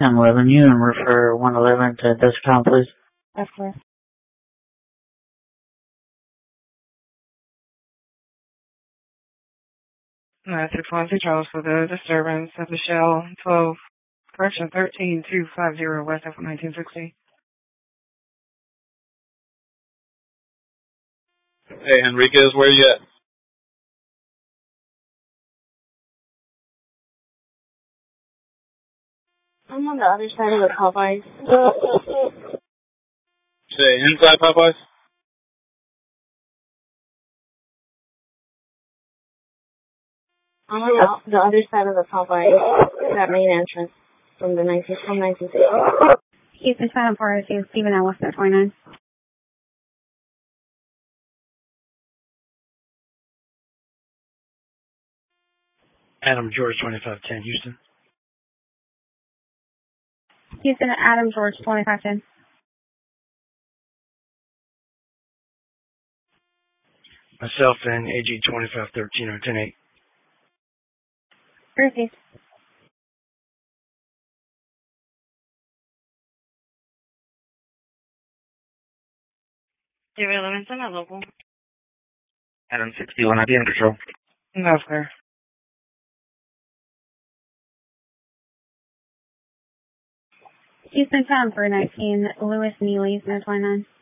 1011 U and refer 111 to Descom, please. Of course. No, 612 Charles for the disturbance at the Shell 12, correction 13250 West F 1960. Hey, Enriquez, where you at? I'm on the other side of the Popeyes. Say, inside Popeyes? I'm on the other side of the Popeyes, that main entrance from 1960. Houston, Phantom 402, Stephen L. West 29. Adam George 2510, Houston. Houston, Adam George 2510. Myself and AG 2513 on 108. Received. 011, I'm not local. Adam 61, I'll be in control. No, sir. Houston, Phantom 419, Lewis Neely's 29.